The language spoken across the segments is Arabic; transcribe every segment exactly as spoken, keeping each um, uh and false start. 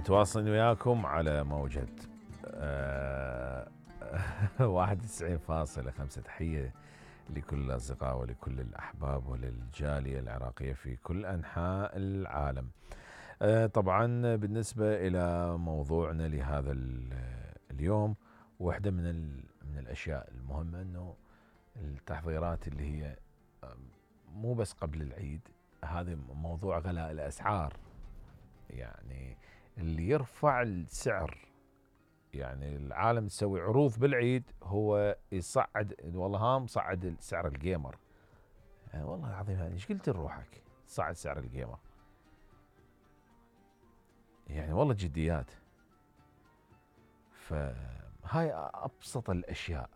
متواصلين وياكم على موجة آه واحد وتسعين فاصلة خمسة. تحية لكل الأصدقاء ولكل الأحباب وللجالية العراقية في كل أنحاء العالم. آه طبعا بالنسبة إلى موضوعنا لهذا اليوم، واحدة من من الأشياء المهمة أنه التحضيرات اللي هي مو بس قبل العيد، هذا موضوع غلاء الأسعار، يعني اللي يرفع السعر. يعني العالم تسوي عروض بالعيد، هو يصعد، والله ها مصعد سعر الجيمر. يعني والله العظيم هذه ايش قلت لروحك صعد سعر الجيمر؟ يعني والله جديات. فهاي ابسط الاشياء.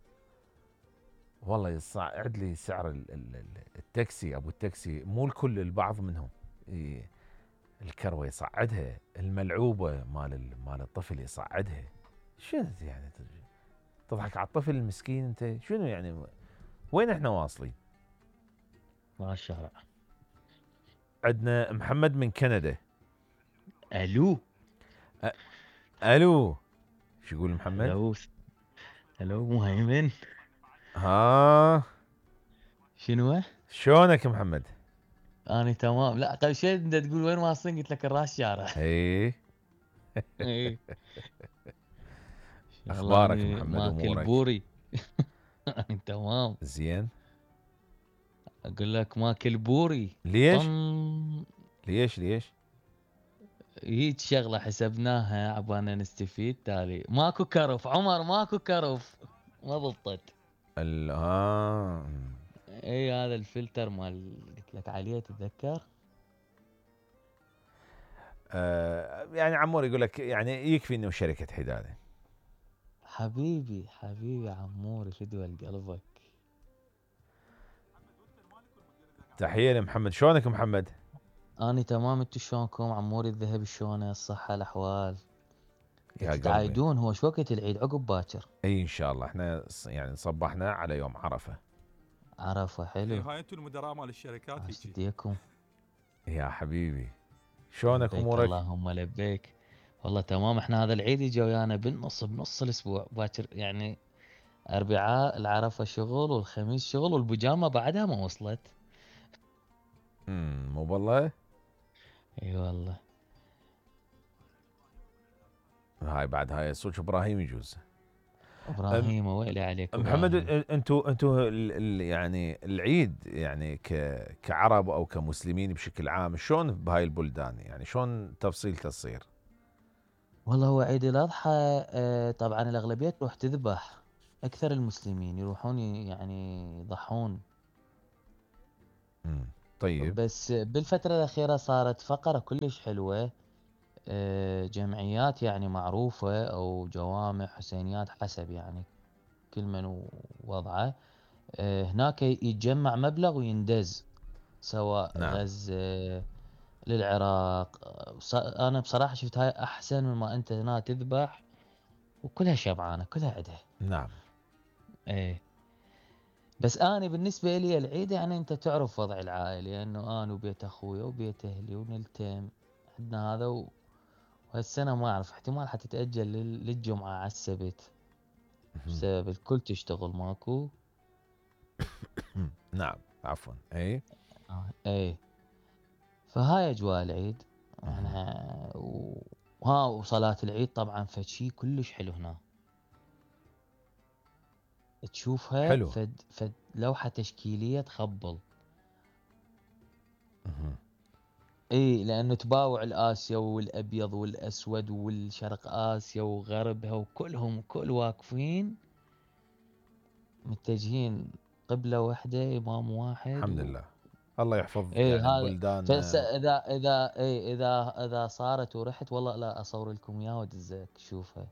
والله يصعد لي سعر التاكسي، ابو التاكسي مو الكل، البعض منهم الكروه يصعدها، الملعوبه مال مال الطفل يصعدها. شنو يعني تضحك على الطفل المسكين انت؟ شنو يعني؟ وين احنا واصلين؟ ما الشارع. عندنا محمد من كندا. الو أ... الو، شو يقول محمد؟ الو الو مهيمن. ها شنو؟ شلونك محمد؟ انا تمام. لا قبل شيء انت تقول وين واصلين، قلت لك الراس شارع. اي ايه والله اخبارك انا محمد؟ ماكل امورك بوري. انا تمام. زين؟ اقول لك ماكل بوري. ليش طن. ليش ليش؟ هيك شغله حسبناها عبانا نستفيد. تالي ماكو كرف عمر، ماكو كرف. ما ضبطت. ال... ها اي هذا الفلتر مال قلت لك عليه، تتذكر؟ آه يعني عمور يقول لك يعني يكفي انه شركه حداده. حبيبي حبيبي عموري، فدوى لقلبك. تحيه لمحمد. شلونك محمد؟ اني تمام. انتو شلونكم عموري؟ الذهب شلونه؟ الصحة الاحوال؟ يا قلبي تتعايدون؟ هو شو وقت العيد؟ عقب باكر اي ان شاء الله. احنا يعني صبحنا على يوم عرفه. عرفه. حلو. هاي انتم المدراء مال الشركات عاش هيجي. يديكم. يا حبيبي شلونك لبيك امورك؟ اللهم لبيك. والله تمام. احنا هذا العيد يجي ويانا بالنص بنص الاسبوع باكر، يعني اربعاء العرفه شغل والخميس شغل والبيجامه بعدها ما وصلت. امم مو بالله. اي والله. هاي بعد هاي صوت ابراهيم يجوز. أم ابراهيم ويلي عليك محمد، ابراهيم. انتوا انتوا يعني العيد يعني ك كعرب او كمسلمين بشكل عام، شلون بهاي البلدان؟ يعني شلون تفصيل تصير؟ والله هو عيد الاضحى آه، طبعا الاغلبيه تروح تذبح. اكثر المسلمين يروحون ي- يعني يضحون. امم طيب. بس بالفتره الاخيره صارت فقره كلش حلوه. آه، جمعيات يعني معروفه او جوامع حسينيات حسب يعني كل من وضعه. آه، هناك يتجمع مبلغ ويندز، سواء نعم غزه للعراق. آه، ص- انا بصراحه شفت هاي احسن من ما انت هنا تذبح وكلها شبعانه كلها عدها. نعم. ايه. بس انا بالنسبه لي العيد يعني انت تعرف وضعي العائلي، انه انا وبيت اخوي وبيت اهلي ونلتم. عندنا هذا و... وهالسنه ما اعرف احتمال حتتاجل لل... للجمعه على السبت، مهم. بسبب الكل تشتغل ماكو. نعم عفوا. اي آه. ايه. فهاي اجواء العيد. مهم. انا و... وها وصلاه العيد طبعا فشي كلش حلو هنا. تشوفها حلو. فد فد لوحه تشكيليه تخبل. مهم. اي لانه تباوع الاسيا والابيض والاسود والشرق اسيا وغربها وكلهم كل واقفين متجهين قبلة واحدة امام واحد الحمد و... لله. الله يحفظ اي يعني هذا. البلدان. فس اذا اذا اي اذا اذا صارت ورحت والله لا اصور لكم اياها وادزك شوفها.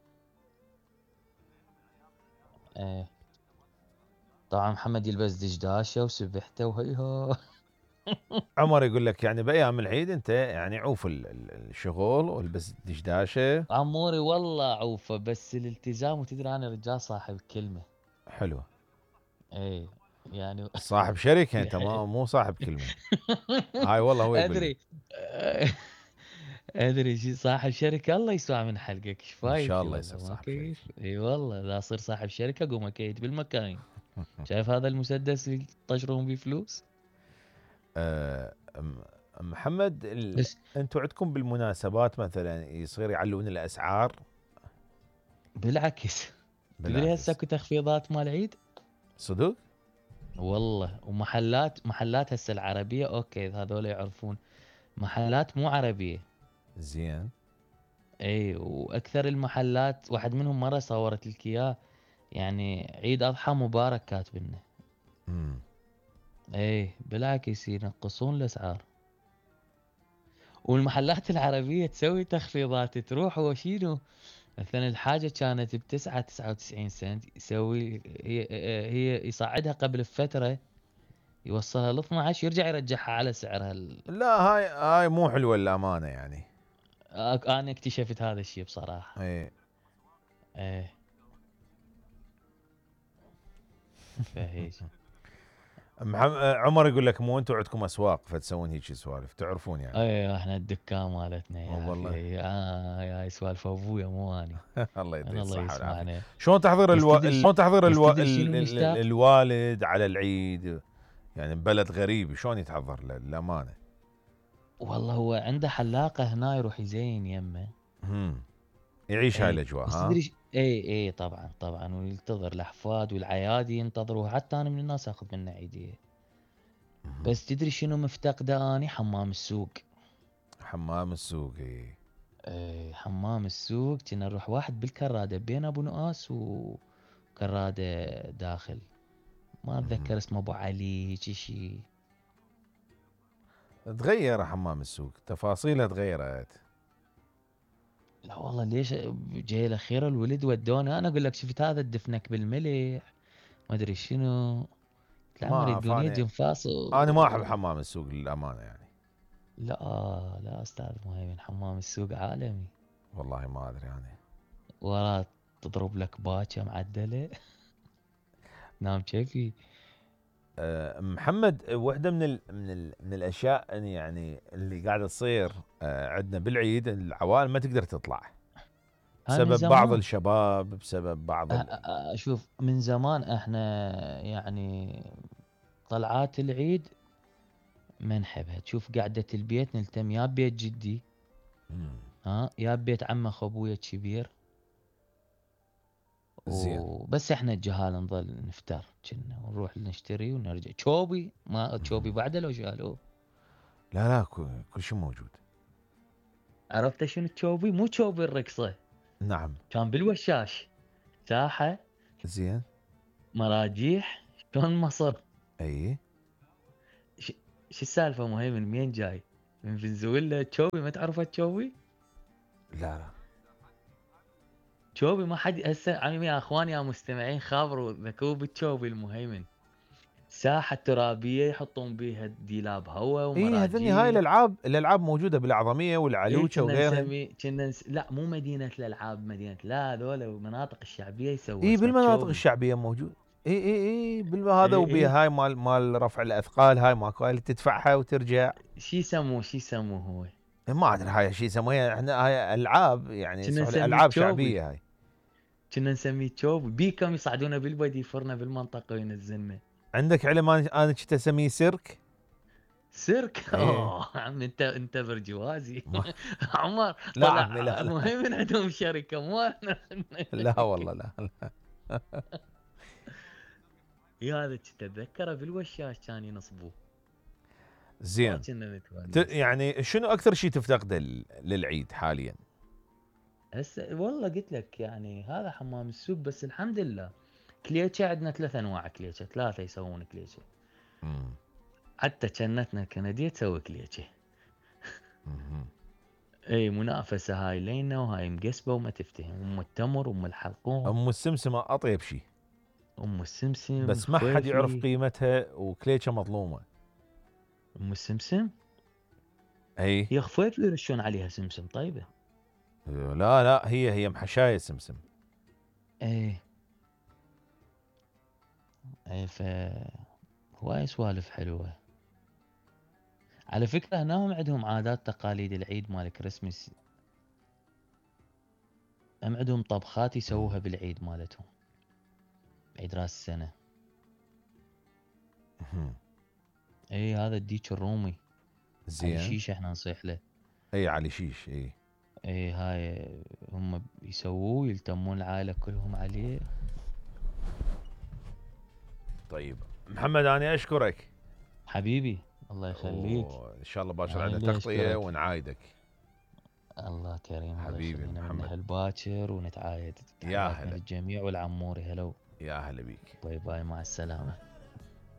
ايه. طبعا محمد يلبس دشداشه وسبحته وهيها. عمر يقول لك يعني بايام العيد انت يعني عوف ال- ال- الشغل والبس دشداشه. عموري والله عوفه، بس الالتزام. وتدري انا رجال صاحب كلمه. حلو. ايه يعني. صاحب شركه انت، يح- ما مو صاحب كلمه. هاي والله هو يقول لي. ادري. ادري شي صاحب شركه الله يسمع من حلقك، ايش ان شاء فايتي الله يصير والله ما صاحب شركه. كيف، اي والله لا اصير صاحب شركه اقوم اكيد بالمكاين. شايف هذا المسدس اللي تطشرون بيه فلوس؟ أه أم- محمد ال... بس انتم عندكم بالمناسبات مثلا يصير يعلون الاسعار؟ بالعكس. تدري هسه بالعكس. اكو تخفيضات مال عيد؟ صدق؟ والله ومحلات محلات هسه العربيه اوكي هذول يعرفون، محلات مو عربيه. زين. اي واكثر المحلات واحد منهم مره صورت لك اياه، يعني عيد اضحى مبارك كاتبنه. امم. ايه بالعكس ينقصون الاسعار. والمحلات العربية تسوي تخفيضات، تروح وشينو مثلا الحاجة كانت بتسعة تسعة وتسعين سنت، يسوي هي, هي يصعدها قبل بفترة يوصلها ل اثنا عشر يرجع يرجعها على سعرها ال... لا هاي هاي مو حلوه الامانه يعني. آك- انا اكتشفت هذا الشيء بصراحة. اي. ايه فهيج. محمد عمر يقول لك مو انتم عندكم اسواق فتسوون هيك سوالف تعرفون يعني. ايه احنا الدكان مالتنا يا والله. اخي اه يا سوالف ابويا مو اني. الله يديك انا الله الصحه والعافيه. يسمعنا. شلون تحضر بس الو... تدري ال- ش... شلون تحضر بس الو... تدري ال... شنو ال... مشتاق؟ الوالد على العيد؟ يعني بلد غريب شلون يتحضر له للامانه؟ والله هو عنده حلاقة هنا يروح يزين يمه. امم. يعيش هاي اي الاجواء بس ها. تدري ش... اي اي طبعا طبعا وينتظر الاحفاد والعيادي ينتظروه، حتى انا من الناس اخذ منه عيدية. مهم. بس تدري شنو مفتقده اني؟ حمام السوق. حمام السوق. اي. اي حمام السوق كنا نروح واحد بالكرادة بين ابو نؤاس وكرادة داخل، ما مهم. اتذكر اسمه ابو علي هيجي شي. تغير حمام السوق تفاصيله تغيرت. لا والله ليش جاي الاخير الولد ودونا، انا اقول لك شفت هذا الدفنك بالملح ما ادري شنو، ما العمر اعرف يدون انا. يد فاصل. انا ما احب حمام السوق للامانه يعني. لا لا استاذ مهيمن حمام السوق عالمي. والله ما ادري يعني. ورا تضرب لك باكه معدله نام كيفي. أه محمد واحده من ال من ال من الاشياء يعني اللي قاعده تصير أه عندنا بالعيد العوائل ما تقدر تطلع ها من بسبب بعض زمان. الشباب بسبب بعض أ- ال... أ- أ- شوف من زمان احنا يعني طلعات العيد ما نحبها، تشوف قعدة البيت نلتم يا بيت جدي، مم. ها يا بيت عمه اخو ابويا الكبير، زين. وبس احنا الجهال نظل نفتر كنا ونروح نشتري ونرجع. تشوبي ما تشوبي مم. بعده لو شالوه. لا لا كل, كل شيء موجود. عرفت شنو تشوبي؟ مو تشوبي الرقصة، نعم. كان بالوشاش ساحة زين. مراجيح شلون مصر. اي. ش... شو السالفة مهيمن منين جاي؟ من فنزويلا تشوبي ما تعرفه تشوبي؟ لا لا. تشوبي ما حد هسه عمي يا اخواني يا مستمعين خابروا ذكوا بالتشوبي المهيمن، ساحة ترابية يحطون بيها ديلاب هواء اي هذني هاي ومراجيح. الالعاب الالعاب موجوده بالاعظميه اي والعلوچه كنا وغيرهن. نسمي كنا نس... لا مو مدينة الالعاب مدينة، لا هذول المناطق الشعبية يسووها اي اسمها بالمناطق تشوبي. الشعبيه موجود. اي اي اي بالم- هذا اي وبيها اي هاي مال مال رفع الاثقال هاي ماكو هاي اللي تدفعها وترجع. شي يسموه شي يسموه هو. ما ادري هاي شيء يسموها احنا هاي العاب يعني كنا صح نسميه العاب تشوبي، شعبيه هاي. كنا نسميه تشوبي، بيكم يصعدونه بالبدي يفرنا بالمنطقة وينزلنا. عندك علم انا أنا كنت اسميه سيرك. سيرك ايه. اوه عم انت انت برجوازي ما عمر. لا عمي طلع لا لا. المهم عندهم شركة مو احنا. لا والله لا, لا. يا هذا كنت اتذكره بالوشاش كان ينصبوه ما زين. كنا ت- نتونس. يعني شنو اكثر شيء تفتقده ل- للعيد حاليا؟ هسه والله قلت لك يعني هذا حمام السوق، بس الحمد لله كليتشة عندنا ثلاث انواع كليتشة، ثلاثة يسوون كليتشة. مم. حتى جنتنا الكندية تسوي كليتشة. مم. اي منافسة هاي لينا وهاي مقسبة وما تفتهم، ام التمر ام الحلقوم ام السمسمه اطيب شيء ام السمسم بس ما حد يعرف خويفي. قيمتها وكليتشه مظلومه. ام السمسم اي. هي خويفي يرشون عليها سمسم طيبة. لا لا هي هي محشايه سمسم. ايه ايه ف هواي سوالف حلوة. على فكرة هناهم عندهم عادات تقاليد العيد مال كريسمس، هم عندهم طبخات يسووها بالعيد مالتهم، عيد راس السنة. مهم. اي هذا الديك الرومي علي زين. شيش احنا نصيح له. اي علي شيش اي. اي هاي هم يسووه، يلتمون العائلة كلهم عليه. طيب محمد انا اشكرك. حبيبي الله يخليك. وان شاء الله باكر أنا عندنا اللي تغطية أشكرك. ونعايدك. الله كريم، الله حبيبي يخلينا من محمد. هالباكر ونتعايد. يا تحياتنا هلا. للجميع والعموري. هلو. يا هلا بيك. باي باي، مع السلامة.